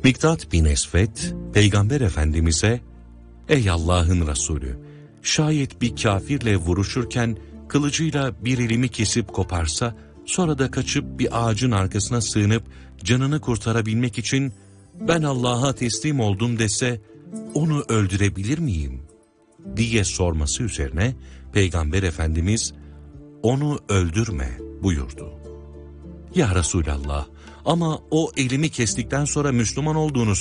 Miktat bin Esved, Peygamber Efendimiz'e, "Ey Allah'ın Resulü, şayet bir kafirle vuruşurken kılıcıyla bir elimi kesip koparsa, sonra da kaçıp bir ağacın arkasına sığınıp canını kurtarabilmek için ben Allah'a teslim oldum dese, onu öldürebilir miyim?" diye sorması üzerine Peygamber Efendimiz, "Onu öldürme" buyurdu. "Ya Resulallah, ama o elimi kestikten sonra Müslüman olduğunu